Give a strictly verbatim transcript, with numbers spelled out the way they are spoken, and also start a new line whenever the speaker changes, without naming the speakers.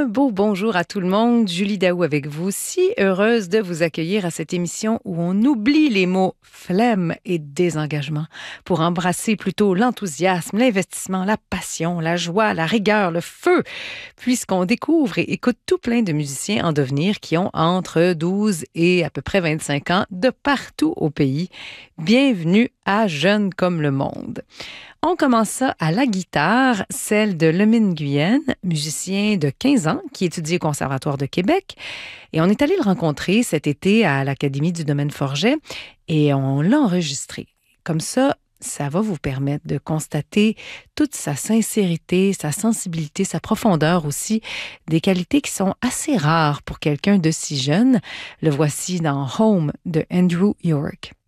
Un beau bonjour à tout le monde. Julie Daou avec vous. Si heureuse de vous accueillir à cette émission où on oublie les mots flemme et désengagement pour embrasser plutôt l'enthousiasme, l'investissement, la passion, la joie, la rigueur, le feu, puisqu'on découvre et écoute tout plein de musiciens en devenir qui ont entre douze et à peu près vingt-cinq ans de partout au pays. Bienvenue à Jeunes comme le monde. On commence ça à la guitare, celle de Lemine Nguyen, musicien de quinze ans qui étudie au Conservatoire de Québec. Et on est allé le rencontrer cet été à l'Académie du Domaine Forget et on l'a enregistré. Comme ça, ça va vous permettre de constater toute sa sincérité, sa sensibilité, sa profondeur aussi, des qualités qui sont assez rares pour quelqu'un de si jeune. Le voici dans Home de Andrew York.